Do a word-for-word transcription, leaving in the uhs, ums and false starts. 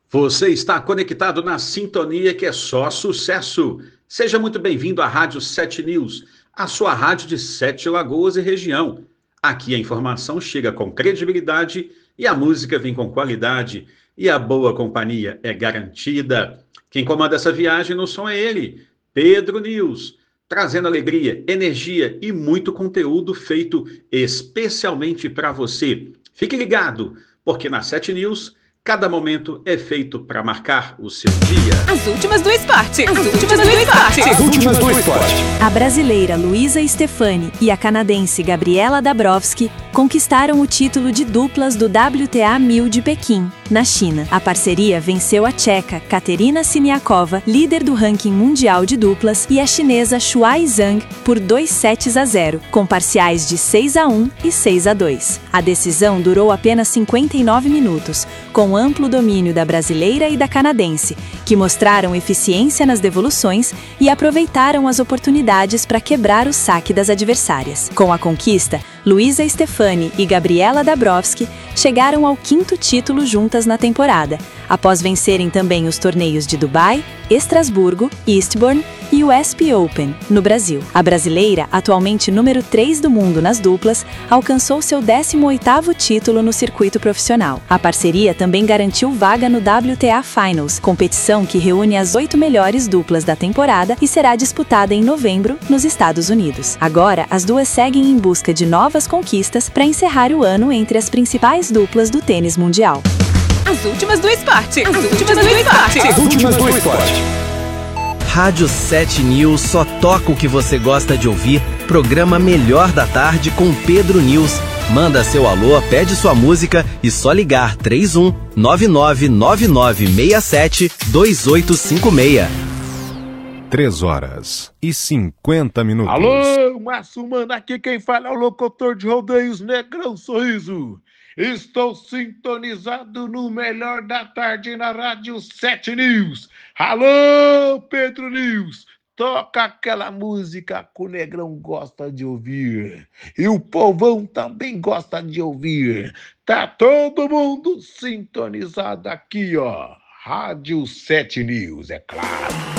Você está conectado na sintonia que é só sucesso. Seja muito bem-vindo à Rádio Sete News, a sua rádio de Sete Lagoas e região. Aqui a informação chega com credibilidade e a música vem com qualidade e a boa companhia é garantida. Quem comanda essa viagem no som é ele, Pedro News, trazendo alegria, energia e muito conteúdo feito especialmente para você. Fique ligado, porque na Sete News cada momento é feito para marcar o seu dia. As últimas do esporte. As, As últimas, últimas do esporte. As últimas do esporte. A brasileira Luísa Stefani e a canadense Gabriela Dabrowski conquistaram o título de duplas do W T A mil de Pequim, na China. A parceria venceu a tcheca Katerina Siniakova, líder do ranking mundial de duplas, e a chinesa Shuai Zhang por dois sets a zero, com parciais de seis a um e seis a dois. A decisão durou apenas cinquenta e nove minutos, com amplo domínio da brasileira e da canadense, que mostraram eficiência nas devoluções e aproveitaram as oportunidades para quebrar o saque das adversárias. Com a conquista, Luísa Stefani e Gabriela Dabrowski chegaram ao quinto título juntas na temporada, após vencerem também os torneios de Dubai, Estrasburgo, Eastbourne e o U S P Open, no Brasil. A brasileira, atualmente número três do mundo nas duplas, alcançou seu décimo oitavo título no circuito profissional. A parceria também garantiu vaga no W T A Finals, competição que reúne as oito melhores duplas da temporada e será disputada em novembro, nos Estados Unidos. Agora, as duas seguem em busca de novas conquistas para encerrar o ano entre as principais duplas do tênis mundial. As últimas do esporte. As, As últimas, últimas do esporte. As últimas do esporte. Rádio Sete News só toca o que você gosta de ouvir. Programa Melhor da Tarde com Pedro News. Manda seu alô, pede sua música e só ligar três um nove nove nove nove seis sete dois oito cinco seis. Três horas e cinquenta minutos. Alô, Márcio Mano, aqui quem fala é o locutor de rodeios Negrão Sorriso. Estou sintonizado no Melhor da Tarde na Rádio Sete News. Alô, Pedro News, toca aquela música que o Negrão gosta de ouvir. E o povão também gosta de ouvir. Tá todo mundo sintonizado aqui, ó. Rádio Sete News, é claro.